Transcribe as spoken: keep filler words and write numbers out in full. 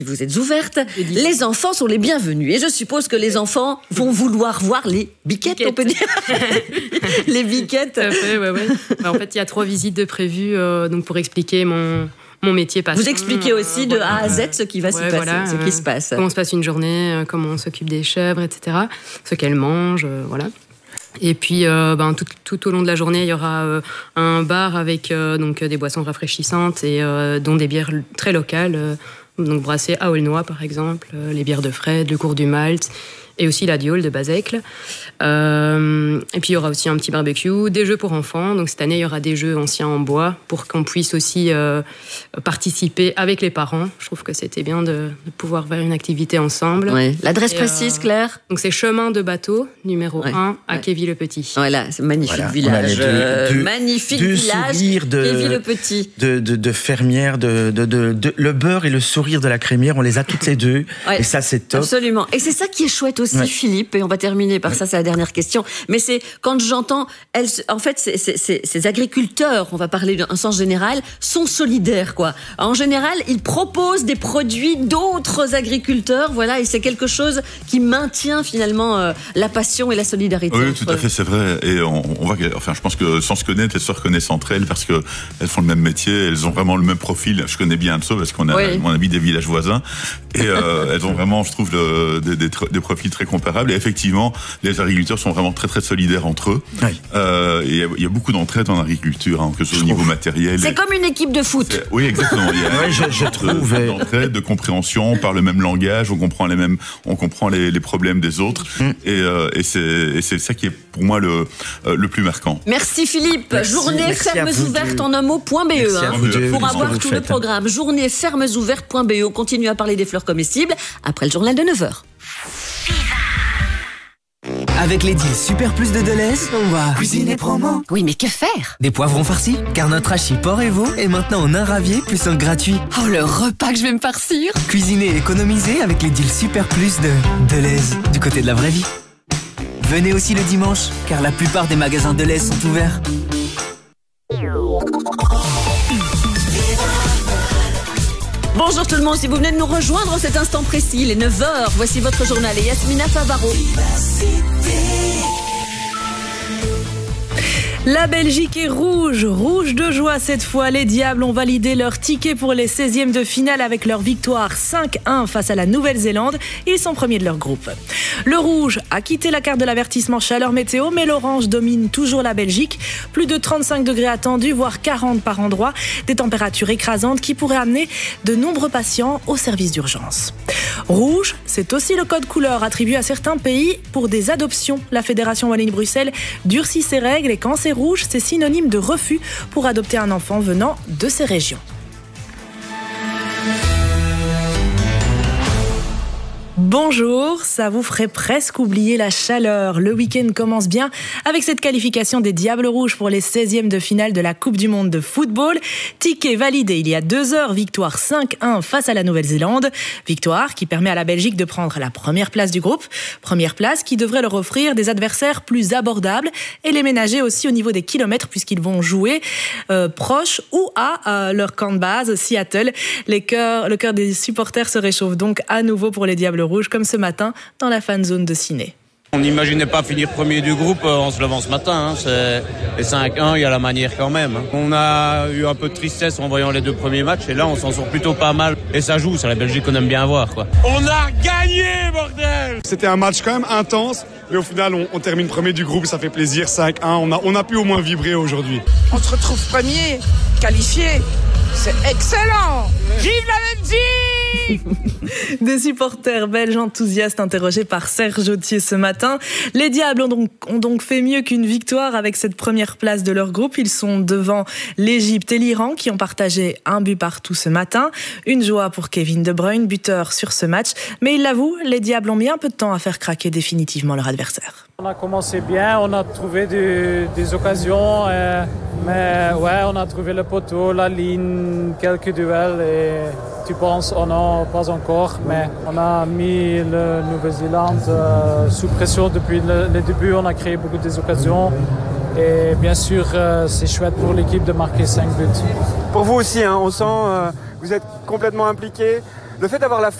Vous êtes ouverte, les enfants sont les bienvenus. Et je suppose que les enfants vont vouloir voir les biquettes, biquettes. On peut dire. Les biquettes. Tout à fait, ouais, ouais. Bah, en fait, il y a trois visites de prévues euh, donc pour expliquer mon, mon métier passion. Vous expliquez aussi euh, de voilà. A à Z ce qui va ouais, s'y passer, voilà, ce qui se passe. Comment se passe une journée, euh, comment on s'occupe des chèvres, et cetera. Ce qu'elles mangent, euh, voilà. Et puis, euh, ben, tout, tout au long de la journée, il y aura euh, un bar avec euh, donc, des boissons rafraîchissantes et euh, dont des bières très locales, euh, donc brassées à Aulnois par exemple, euh, les bières de Fred, le Cours du Malt, et aussi la Diole de Bazecle. Euh, et puis il y aura aussi un petit barbecue, des jeux pour enfants. Donc cette année, il y aura des jeux anciens en bois pour qu'on puisse aussi euh, participer avec les parents. Je trouve que c'était bien de, de pouvoir faire une activité ensemble. Ouais. L'adresse et précise, euh, Claire? Donc c'est Chemin de Bateau, numéro ouais. un, à ouais. Quéville-le-Petit. Voilà, c'est magnifique voilà. village. Du, du, magnifique du village, de, Quéville-le-Petit. De, de, de fermière, de, de, de, de, le beurre et le sourire de la crémière, on les a toutes les deux. Ouais. Et ça, c'est top. Absolument. Et c'est ça qui est chouette aussi, ouais. Philippe, et on va terminer par ouais. ça, c'est la dernière question. Mais c'est quand j'entends, elles, en fait, c'est, c'est, c'est, ces agriculteurs, on va parler d'un sens général, sont solidaires, quoi. En général, ils proposent des produits d'autres agriculteurs, voilà, et c'est quelque chose qui maintient finalement euh, la passion et la solidarité. Oui, tout à fait, c'est vrai. Et on, on va, enfin, je pense que sans se connaître, elles se reconnaissent entre elles parce que elles font le même métier, elles ont vraiment le même profil. Je connais bien Anso parce qu'on a, oui. mon ami, des villages voisins, et euh, elles ont vraiment, je trouve, le, des, des, des profils très comparables. Et effectivement, les agriculteurs sont vraiment très très solidaires entre eux. Oui. Euh, et il y a beaucoup d'entraide en agriculture, hein, que ce soit au niveau matériel. C'est et... comme une équipe de foot. C'est... Oui, exactement. Il y a ouais, je, je trouve de, d'entraide, de compréhension, on parle le même langage, on comprend les mêmes, on comprend les, les problèmes des autres. Mm. Et, euh, et, c'est, et c'est ça qui est pour moi le euh, le plus marquant. Merci Philippe. Merci, Journée merci fermes ouvertes en un mot.be hein, pour avoir tout le programme. Journée fermes ouvertes.be. On continue à parler des fleurs comestibles après le journal de neuf heures. Avec les deals Super Plus de Deleuze, on va cuisiner promo. Oui, mais que faire? Des poivrons farcis, car notre hachis porc et veau est maintenant en un ravier plus un gratuit. Oh, le repas que je vais me farcir! Cuisiner et économiser avec les deals Super Plus de Deleuze, du côté de la vraie vie. Venez aussi le dimanche, car la plupart des magasins Deleuze sont ouverts. Bonjour tout le monde, si vous venez de nous rejoindre en cet instant précis, il est neuf heures, voici votre journal et Yasmina Favaro. La Belgique est rouge, rouge de joie cette fois. Les Diables ont validé leur ticket pour les seizièmes de finale avec leur victoire cinq un face à la Nouvelle-Zélande. Ils sont premiers de leur groupe. Le rouge a quitté la carte de l'avertissement chaleur météo, mais l'orange domine toujours la Belgique. Plus de trente-cinq degrés attendus, voire quarante par endroit. Des températures écrasantes qui pourraient amener de nombreux patients au service d'urgence. Rouge, c'est aussi le code couleur attribué à certains pays pour des adoptions. La Fédération Wallonie-Bruxelles durcit ses règles et quand c'est rouge, c'est synonyme de refus pour adopter un enfant venant de ces régions. Bonjour, ça vous ferait presque oublier la chaleur. Le week-end commence bien avec cette qualification des Diables Rouges pour les seizièmes de finale de la Coupe du Monde de football. Ticket validé il y a deux heures, victoire cinq un face à la Nouvelle-Zélande. Victoire qui permet à la Belgique de prendre la première place du groupe. Première place qui devrait leur offrir des adversaires plus abordables et les ménager aussi au niveau des kilomètres puisqu'ils vont jouer euh, proche ou à euh, leur camp de base, Seattle. Les cœurs, le cœur des supporters se réchauffe donc à nouveau pour les Diables Rouges, comme ce matin dans la fan zone de Ciné. On n'imaginait pas finir premier du groupe en se levant ce matin. Hein. C'est... Les cinq un, il y a la manière quand même. Hein. On a eu un peu de tristesse en voyant les deux premiers matchs et là on s'en sort plutôt pas mal. Et ça joue, c'est la Belgique qu'on aime bien voir, quoi. On a gagné, bordel! C'était un match quand même intense, mais au final on, on termine premier du groupe, ça fait plaisir, cinq un. On a, on a pu au moins vibrer aujourd'hui. On se retrouve premier, qualifié. C'est excellent! Vive la Belgique! Des supporters belges enthousiastes interrogés par Serge Autier ce matin. Les Diables ont donc, ont donc fait mieux qu'une victoire avec cette première place de leur groupe. Ils sont devant l'Égypte et l'Iran qui ont partagé un but partout ce matin. Une joie pour Kevin De Bruyne, buteur sur ce match. Mais il l'avoue, les Diables ont mis un peu de temps à faire craquer définitivement leur adversaire. On a commencé bien, on a trouvé des, des occasions, euh, mais ouais, on a trouvé le poteau, la ligne, quelques duels et tu penses, oh non, pas encore, mais on a mis le Nouvelle-Zélande euh, sous pression depuis le, le début, on a créé beaucoup d'occasions et bien sûr euh, c'est chouette pour l'équipe de marquer cinq buts. Pour vous aussi, hein, on sent, euh, vous êtes complètement impliqués. Le fait d'avoir la